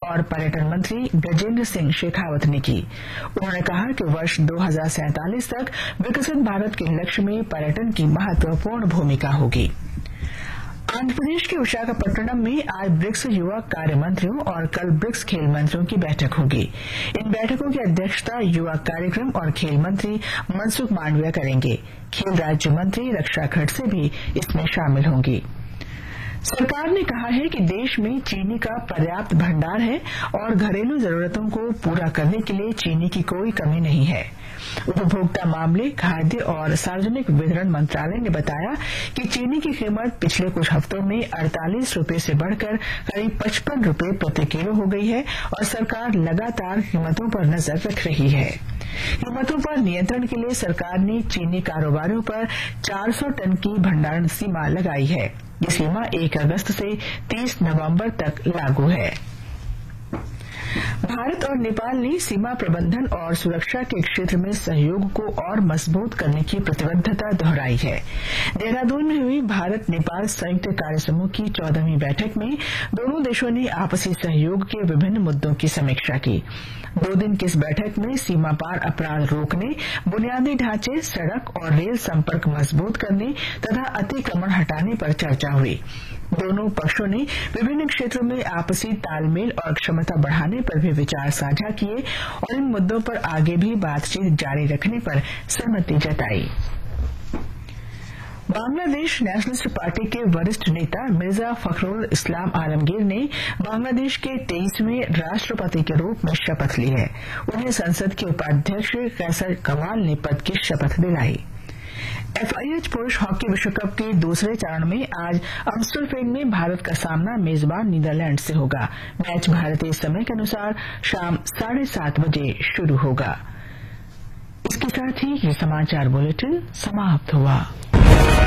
और पर्यटन मंत्री गजेंद्र सिंह शेखावत ने की। उन्होंने कहा कि वर्ष 2047 तक विकसित भारत के लक्ष्य में पर्यटन की महत्वपूर्ण भूमिका होगी। आंध्र प्रदेश के विशाखापट्टनम में आज ब्रिक्स युवा कार्य मंत्रियों और कल ब्रिक्स खेल मंत्रियों की बैठक होगी। इन बैठकों की अध्यक्षता युवा कार्यक्रम और खेल मंत्री मनसुख मांडविया करेंगे। खेल राज्य मंत्री रक्षा खड़से भी इसमें शामिल होंगी। सरकार ने कहा है कि देश में चीनी का पर्याप्त भंडार है और घरेलू जरूरतों को पूरा करने के लिए चीनी की कोई कमी नहीं है। उपभोक्ता मामले, खाद्य और सार्वजनिक वितरण मंत्रालय ने बताया कि चीनी की कीमत पिछले कुछ हफ्तों में 48 रुपये से बढ़कर करीब 55 रुपये प्रति किलो हो गई है और सरकार लगातार कीमतों पर नजर रख रही है। कीमतों पर नियंत्रण के लिए सरकार ने चीनी कारोबारियों पर 400 टन की भंडारण सीमा लगाई है। ये सीमा 1 अगस्त से 30 नवंबर तक लागू है। भारत और नेपाल ने सीमा प्रबंधन और सुरक्षा के क्षेत्र में सहयोग को और मजबूत करने की प्रतिबद्धता दोहराई है। देहरादून में हुई भारत नेपाल संयुक्त कार्य समूह की 14वीं बैठक में दोनों देशों ने आपसी सहयोग के विभिन्न मुद्दों की समीक्षा की। 2 दिन की इस बैठक में सीमा पार अपराध रोकने, बुनियादी ढांचे, सड़क और रेल संपर्क मजबूत करने तथा अतिक्रमण हटाने पर चर्चा हुई। दोनों पक्षों ने विभिन्न क्षेत्रों में आपसी तालमेल और क्षमता बढ़ाने पर भी विचार साझा किए और इन मुद्दों पर आगे भी बातचीत जारी रखने पर सहमति जताई। बांग्लादेश नेशनलिस्ट पार्टी के वरिष्ठ नेता मिर्जा फखरुल इस्लाम आलमगीर ने बांग्लादेश के 23वें राष्ट्रपति के रूप में शपथ ली है। उन्हें संसद के उपाध्यक्ष कैसर कमाल ने पद की शपथ दिलाई। FIH पुरुष हॉकी विश्व कप के दूसरे चरण में आज अम्स्टरफेन में भारत का सामना मेजबान नीदरलैंड से होगा। मैच भारतीय समय के अनुसार शाम 7:30 बजे शुरू होगा। इसके साथ ही ये समाचार बुलेटिन समाप्त हुआ।